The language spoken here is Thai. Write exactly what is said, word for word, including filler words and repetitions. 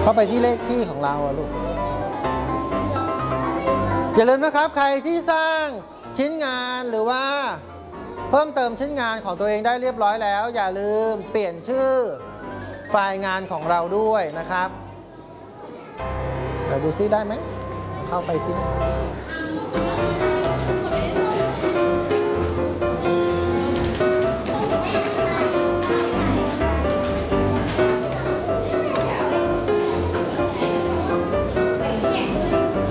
เข้าไปที่เลขที่ของเราอะลูกอย่าลืมนะครับใครที่สร้างชิ้นงานหรือว่าเพิ่มเติมชิ้นงานของตัวเองได้เรียบร้อยแล้วอย่าลืมเปลี่ยนชื่อไฟล์งานของเราด้วยนะครับเดี๋ยวดูซิได้ไหมเข้าไปซิ